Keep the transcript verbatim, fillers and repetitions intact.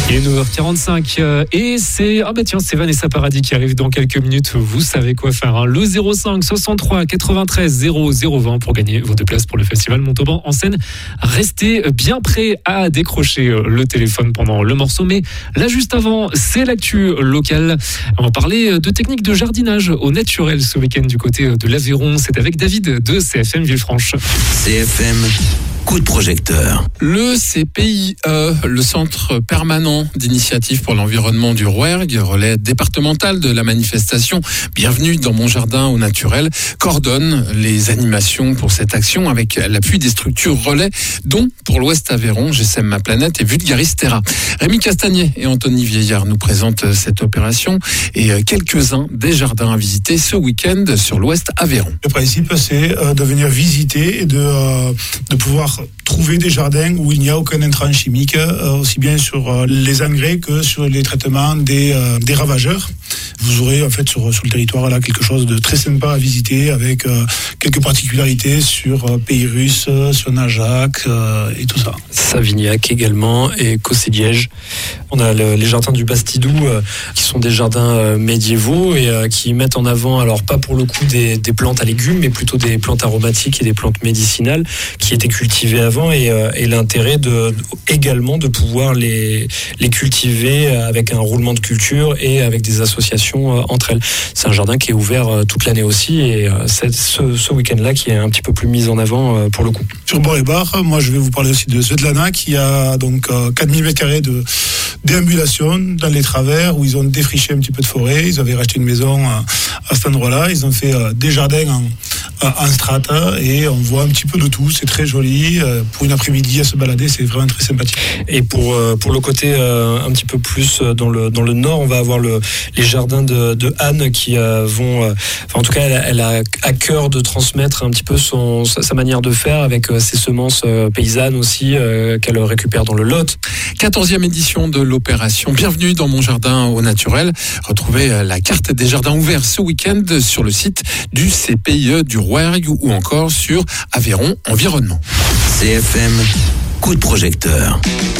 Il est neuf heures quarante-cinq euh, et c'est ah bah tiens c'est Vanessa Paradis qui arrive dans quelques minutes. Vous savez quoi faire, hein. Le zéro cinq soixante-trois quatre-vingt-treize zéro zéro vingt pour gagner vos deux places pour le festival Montauban en scène. Restez bien prêts à décrocher le téléphone pendant le morceau, mais là juste avant c'est l'actu locale. On va parler de techniques de jardinage au naturel ce week-end du côté de l'Aveyron. C'est avec David de C F M Villefranche. C F M. Coup de projecteur. Le C P I E, le Centre permanent d'initiative pour l'environnement du Rouergue, relais départemental de la manifestation Bienvenue dans mon jardin au naturel, coordonne les animations pour cette action avec l'appui des structures relais, dont pour l'Ouest Aveyron, G S M Ma Planète et Vulgaris Terra. Rémi Castagnet et Anthony Vieillard nous présentent cette opération et quelques-uns des jardins à visiter ce week-end sur l'Ouest Aveyron. Le principe, c'est de venir visiter et de, de pouvoir trouver des jardins où il n'y a aucun intrant chimique, euh, aussi bien sur euh, les engrais que sur les traitements des, euh, des ravageurs. Vous aurez en fait sur, sur le territoire là quelque chose de très sympa à visiter avec euh, quelques particularités sur euh, Pays Russe, sur Najac euh, et tout ça. Savignac également et Cossé-Liège. On a le, les jardins du Bastidou euh, qui sont des jardins euh, médiévaux et euh, qui mettent en avant, alors pas pour le coup des, des plantes à légumes, mais plutôt des plantes aromatiques et des plantes médicinales qui étaient cultivées avant et, euh, et l'intérêt de, également de pouvoir les, les cultiver avec un roulement de culture et avec des associations euh, entre elles. C'est un jardin qui est ouvert euh, toute l'année aussi et euh, c'est ce, ce week-end-là qui est un petit peu plus mis en avant euh, pour le coup. Sur Bord-et-Bar, moi je vais vous parler aussi de Svetlana qui a donc euh, quatre mille mètres carrés de déambulation dans les travers où ils ont défriché un petit peu de forêt. Ils avaient racheté une maison euh, à cet endroit-là. Ils ont fait euh, des jardins en, en strata et on voit un petit peu de tout. C'est très joli. Euh, pour une après-midi à se balader, c'est vraiment très sympathique. Et pour, euh, pour le côté euh, un petit peu plus dans le, dans le nord, on va avoir le, les jardins de, de Anne qui euh, vont... Euh, enfin, en tout cas, elle, elle a à cœur de transmettre un petit peu son, sa, sa manière de faire avec euh, ses semences euh, paysannes aussi euh, qu'elle récupère dans le Lot. quatorzième édition de l'opération Bienvenue dans mon jardin au naturel. Retrouvez la carte des jardins ouverts ce week-end sur le site du C P I E du Rouergue ou encore sur Aveyron Environnement. C F M, coup de projecteur.